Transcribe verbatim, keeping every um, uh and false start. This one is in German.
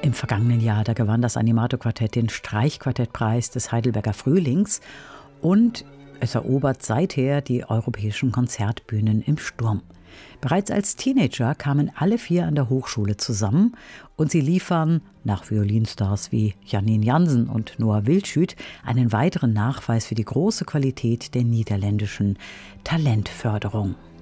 Im vergangenen Jahr, da gewann das Animato-Quartett den Streichquartettpreis des Heidelberger Frühlings und es erobert seither die europäischen Konzertbühnen im Sturm. Bereits als Teenager kamen alle vier an der Hochschule zusammen und sie liefern, nach Violinstars wie Janine Jansen und Noah Wildschüt, einen weiteren Nachweis für die große Qualität der niederländischen Talentförderung.